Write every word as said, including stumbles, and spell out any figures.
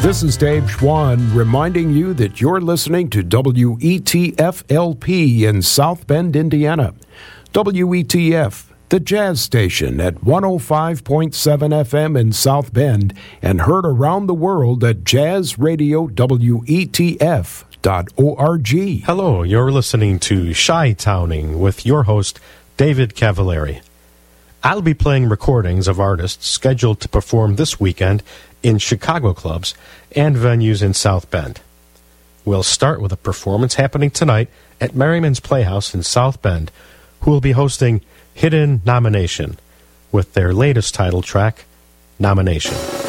This is Dave Schwann reminding you that you're listening to W E T F L P in South Bend, Indiana. W E T F, the jazz station at one oh five point seven F M in South Bend and heard around the world at jazz radio W E T F dot org. Hello, you're listening to Chi-Towning with your host, David Cavallari. I'll be playing recordings of artists scheduled to perform this weekend in Chicago clubs and venues in South Bend. We'll start with a performance happening tonight at Merriman's Playhouse in South Bend, who will be hosting Hidden Nomination with their latest title track, Nomination.